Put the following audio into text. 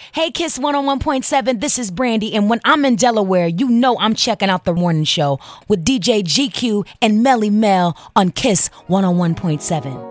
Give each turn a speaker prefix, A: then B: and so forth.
A: Hey, Kiss 101.7, this is Brandy, and when I'm in Delaware, you know I'm checking out the morning show with DJ GQ and Melly Mel on Kiss 101.7.